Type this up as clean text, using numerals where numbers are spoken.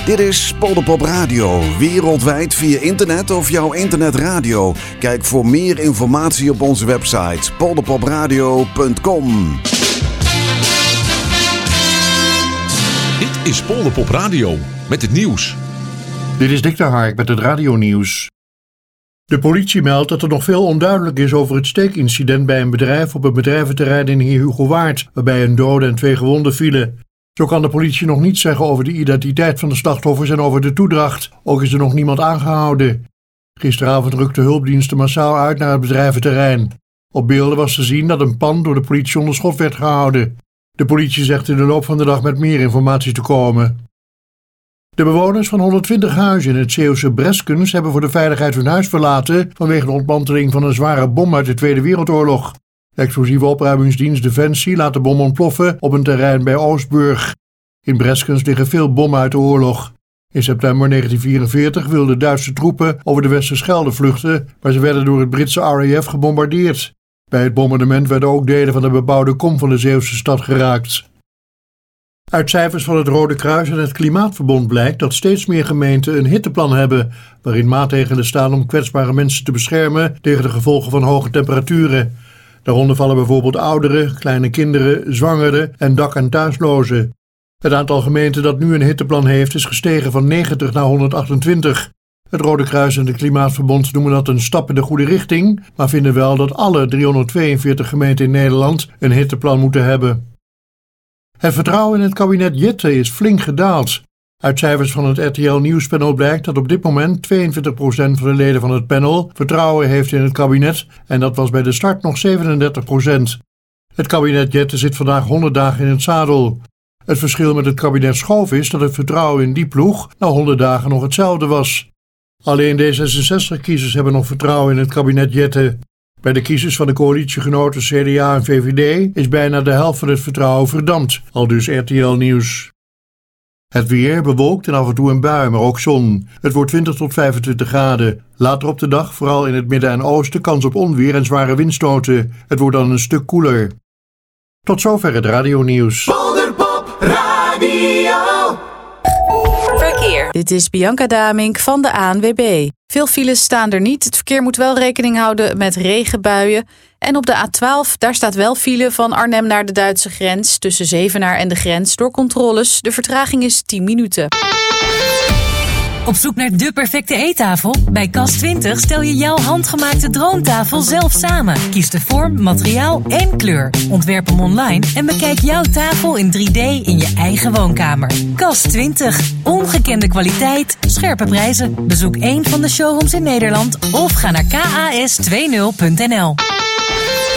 Dit is Polderpop Radio, wereldwijd via internet of jouw internetradio. Kijk voor meer informatie op onze website polderpopradio.com. Dit is Polderpop Radio met het nieuws. Dit is Dick de Hark met het radionieuws. De politie meldt dat er nog veel onduidelijk is over het steekincident bij een bedrijf op het bedrijventerrein in Heerhugowaard, waarbij een dode en 2 gewonden vielen. Zo kan de politie nog niets zeggen over de identiteit van de slachtoffers en over de toedracht. Ook is er nog niemand aangehouden. Gisteravond rukten hulpdiensten massaal uit naar het bedrijventerrein. Op beelden was te zien dat een pan door de politie onder schot werd gehouden. De politie zegt in de loop van de dag met meer informatie te komen. De bewoners van 120 huizen in het Zeeuwse Breskens hebben voor de veiligheid hun huis verlaten vanwege de ontmanteling van een zware bom uit de Tweede Wereldoorlog. De explosieve opruimingsdienst Defensie laat de bom ontploffen op een terrein bij Oostburg. In Breskens liggen veel bommen uit de oorlog. In september 1944 wilden Duitse troepen over de Westerschelde vluchten, maar ze werden door het Britse RAF gebombardeerd. Bij het bombardement werden ook delen van de bebouwde kom van de Zeeuwse stad geraakt. Uit cijfers van het Rode Kruis en het Klimaatverbond blijkt dat steeds meer gemeenten een hitteplan hebben, waarin maatregelen staan om kwetsbare mensen te beschermen tegen de gevolgen van hoge temperaturen. Daaronder vallen bijvoorbeeld ouderen, kleine kinderen, zwangeren en dak- en thuislozen. Het aantal gemeenten dat nu een hitteplan heeft is gestegen van 90 naar 128. Het Rode Kruis en het Klimaatverbond noemen dat een stap in de goede richting, maar vinden wel dat alle 342 gemeenten in Nederland een hitteplan moeten hebben. Het vertrouwen in het kabinet Jette is flink gedaald. Uit cijfers van het RTL Nieuwspanel blijkt dat op dit moment 22% van de leden van het panel vertrouwen heeft in het kabinet en dat was bij de start nog 37%. Het kabinet Jette zit vandaag 100 dagen in het zadel. Het verschil met het kabinet Schoof is dat het vertrouwen in die ploeg na 100 dagen nog hetzelfde was. Alleen D66-kiezers hebben nog vertrouwen in het kabinet Jette. Bij de kiezers van de coalitiegenoten CDA en VVD is bijna de helft van het vertrouwen verdampt, aldus RTL Nieuws. Het weer bewolkt en af en toe een bui, maar ook zon. Het wordt 20 tot 25 graden. Later op de dag, vooral in het midden en oosten, kans op onweer en zware windstoten. Het wordt dan een stuk koeler. Tot zover het radionieuws. Polderpop Radio. Verkeer. Dit is Bianca Damink van de ANWB. Veel files staan er niet. Het verkeer moet wel rekening houden met regenbuien. En op de A12, daar staat wel file van Arnhem naar de Duitse grens. Tussen Zevenaar en de grens door controles. De vertraging is 10 minuten. Op zoek naar de perfecte eettafel? Bij Cas20 stel je jouw handgemaakte droomtafel zelf samen. Kies de vorm, materiaal en kleur. Ontwerp hem online en bekijk jouw tafel in 3D in je eigen woonkamer. Cas20. Ongekende kwaliteit, scherpe prijzen. Bezoek een van de showrooms in Nederland of ga naar kas20.nl.